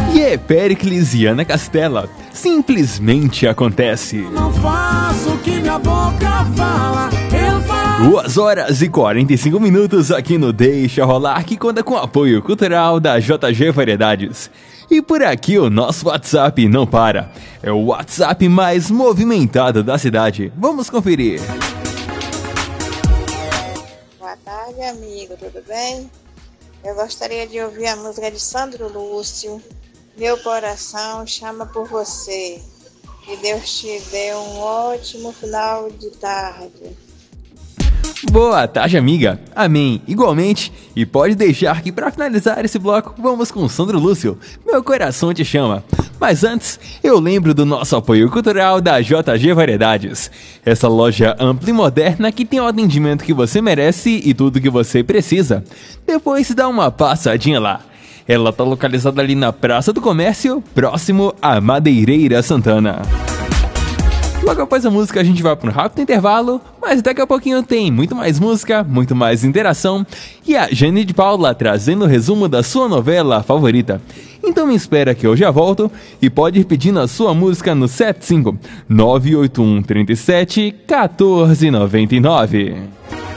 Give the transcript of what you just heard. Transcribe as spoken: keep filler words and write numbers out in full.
E é Péricles e Ana Castela, simplesmente acontece. Não faço o que minha boca fala, eu faço. duas horas e quarenta e cinco minutos aqui no Deixa Rolar, que conta com o apoio cultural da J G Variedades. E por aqui o nosso WhatsApp não para. É o WhatsApp mais movimentado da cidade. Vamos conferir. Boa tarde, amigo. Tudo bem? Eu gostaria de ouvir a música de Sandro Lúcio, Meu Coração Chama por Você. Que Deus te dê um ótimo final de tarde. Boa tarde, amiga. Amém. Igualmente. E pode deixar que para finalizar esse bloco, vamos com Sandro Lúcio, Meu Coração Te Chama. Mas antes, eu lembro do nosso apoio cultural da J G Variedades. Essa loja ampla e moderna que tem o atendimento que você merece e tudo que você precisa. Depois dá uma passadinha lá. Ela está localizada ali na Praça do Comércio, próximo à Madeireira Santana. Logo após a música a gente vai para um rápido intervalo, mas daqui a pouquinho tem muito mais música, muito mais interação e a Jane de Paula trazendo o resumo da sua novela favorita. Então me espera que eu já volto e pode ir pedindo a sua música no sete cinco nove oito um três sete um quatro nove nove.